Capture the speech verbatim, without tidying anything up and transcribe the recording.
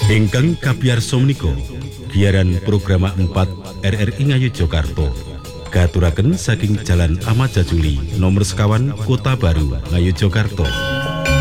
Ingkang kapiyarsa menika giaran program empat R R I Ngayogyakarta katuraken saking Jalan Ahmad Jajuli nomor sekawan Kota Baru Ngayogyakarta.